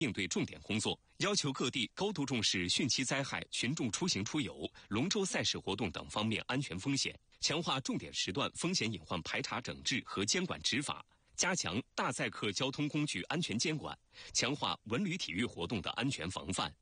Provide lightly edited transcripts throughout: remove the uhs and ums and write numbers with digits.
应对重点工作，要求各地高度重视汛期灾害、群众出行出游、龙舟赛事活动等方面安全风险，强化重点时段风险隐患排查整治和监管执法，加强大载客交通工具安全监管，强化文旅体育活动的安全防范。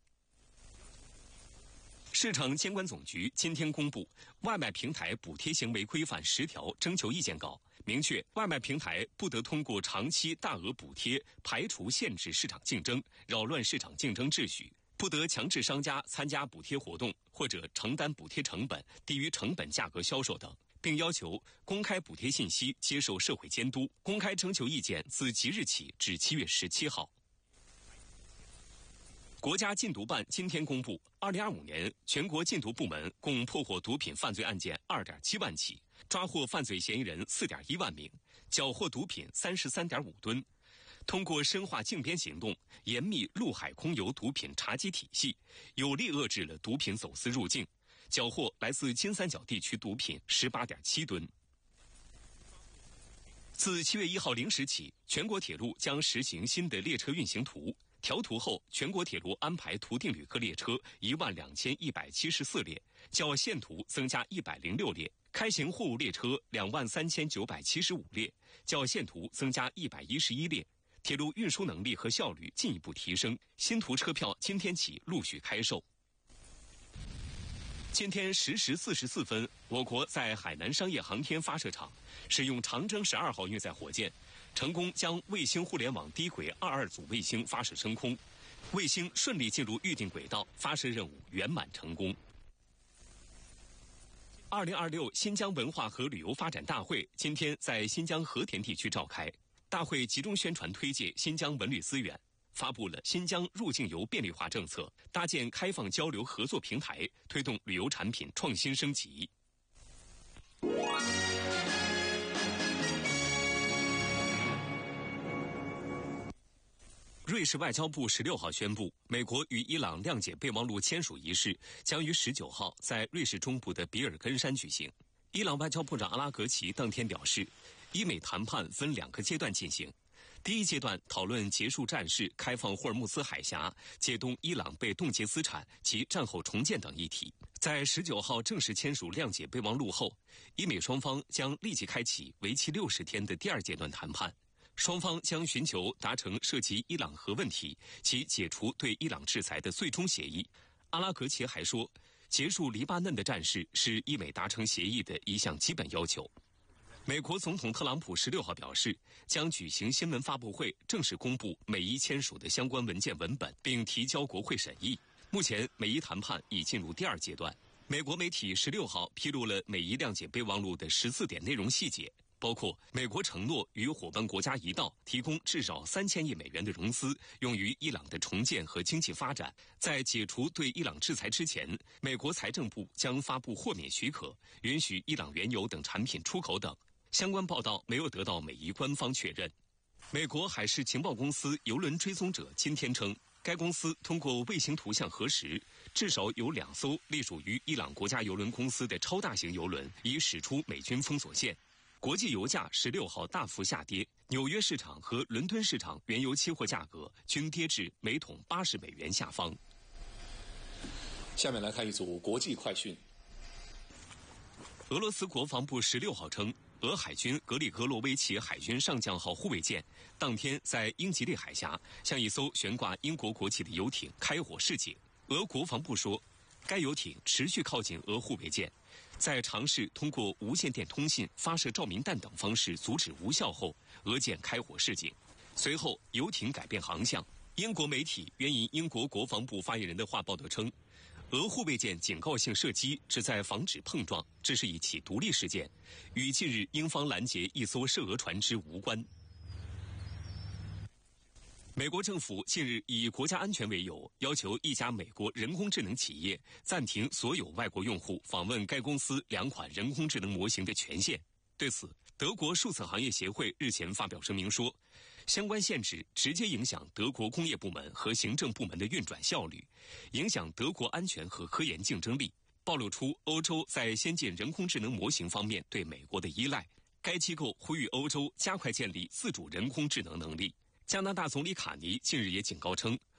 市场监管总局今天公布外卖平台补贴行为规范10条征求意见稿，明确外卖平台不得通过长期大额补贴排除限制市场竞争，扰乱市场竞争秩序，不得强制商家参加补贴活动或者承担补贴成本低于成本价格销售等，并要求公开补贴信息接受社会监督，公开征求意见自即日起至7月17号。国家禁毒办今天公布，2025年全国禁毒部门共破获毒品犯罪案件2.7万起，抓获犯罪嫌疑人4.1万名，缴获毒品33.5吨。通过深化竞边行动，严密陆海空油毒品查缉体系，有力遏制了毒品走私入境，缴获来自金三角地区毒品18.7吨。自7月1号0时起，全国铁路将实行新的列车运行图。调图后，全国铁路安排图定旅客列车12174列，较现图增加106列；开行货物列车23975列，较现图增加111列。铁路运输能力和效率进一步提升，新图车票今天起陆续开售。今天10时44分，我国在海南商业航天发射场使用长征12号运载火箭，成功将卫星互联网低轨22组卫星发射升空，卫星顺利进入预定轨道，发射任务圆满成功。2026新疆文化和旅游发展大会今天在新疆和田地区召开，大会集中宣传推介新疆文旅资源，发布了新疆入境游便利化政策，搭建开放交流合作平台，推动旅游产品创新升级。瑞士外交部16号宣布，美国与伊朗谅解备忘录签署仪式将于19号在瑞士中部的比尔根山举行。伊朗外交部长阿拉格齐当天表示，伊美谈判分2个阶段进行。第一阶段讨论结束战事、开放霍尔木兹海峡、解冻伊朗被冻结资产及战后重建等议题。在19号正式签署谅解备忘录后，伊美双方将立即开启为期60天的第2阶段谈判。双方将寻求达成涉及伊朗核问题及解除对伊朗制裁的最终协议。阿拉格齐还说，结束黎巴嫩的战事是伊美达成协议的一项基本要求。美国总统特朗普16号表示，将举行新闻发布会，正式公布美伊签署的相关文件文本，并提交国会审议。目前，美伊谈判已进入第2阶段。美国媒体16号披露了美伊谅解备忘录的14点内容细节，包括美国承诺与伙伴国家一道提供至少3000亿美元的融资，用于伊朗的重建和经济发展。在解除对伊朗制裁之前，美国财政部将发布豁免许可，允许伊朗原油等产品出口等。相关报道没有得到美伊官方确认。美国海事情报公司邮轮追踪者今天称，该公司通过卫星图像核实，至少有2艘隶属于伊朗国家邮轮公司的超大型邮轮已驶出美军封锁线。国际油价16号大幅下跌，纽约市场和伦敦市场原油期货价格均跌至每桶80美元下方。 下面来看一组国际快讯。 俄罗斯国防部16号称，俄海军格里戈洛维奇海军上将号护卫舰当天在英吉利海峡向一艘悬挂英国国旗的游艇开火示警。俄国防部说，该游艇持续靠近俄护卫舰，在尝试通过无线电通信、发射照明弹等方式阻止无效后，俄舰开火示警。随后，游艇改变航向。英国媒体援引英国国防部发言人的话报道称，俄护卫舰警告性射击旨在防止碰撞，这是一起独立事件，与近日英方拦截一艘涉俄船只无关。美国政府近日以国家安全为由，要求一家美国人工智能企业暂停所有外国用户访问该公司2款人工智能模型的权限。对此，德国数字行业协会日前发表声明说，相关限制直接影响德国工业部门和行政部门的运转效率，影响德国安全和科研竞争力，暴露出欧洲在先进人工智能模型方面对美国的依赖。该机构呼吁欧洲加快建立自主人工智能能力。 加拿大总理卡尼近日也警告称，